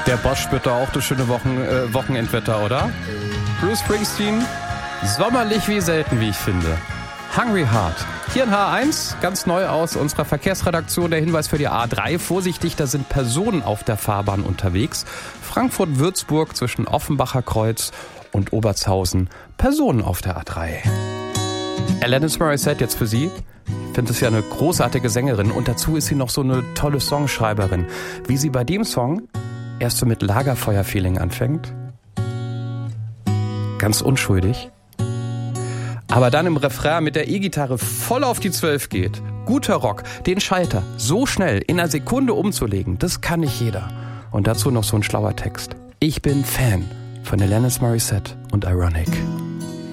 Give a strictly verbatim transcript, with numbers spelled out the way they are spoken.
Der Bosch spürt doch auch das schöne Wochen, äh, Wochenendwetter, oder? Bruce Springsteen, sommerlich wie selten, wie ich finde. Hungry Heart. Hier in H eins, ganz neu aus unserer Verkehrsredaktion, der Hinweis für die A drei. Vorsichtig, da sind Personen auf der Fahrbahn unterwegs. Frankfurt-Würzburg zwischen Offenbacher Kreuz und Obertshausen. Personen auf der A drei. Alanis Morissette jetzt für Sie. Ich finde es ja eine großartige Sängerin und dazu ist sie noch so eine tolle Songschreiberin. Wie sie bei dem Song erst so mit Lagerfeuer-Feeling anfängt. Ganz unschuldig. Aber dann im Refrain mit der E-Gitarre voll auf die zwölf geht. Guter Rock, den Schalter so schnell in einer Sekunde umzulegen, das kann nicht jeder. Und dazu noch so ein schlauer Text. Ich bin Fan von Alanis Morissette und Ironic.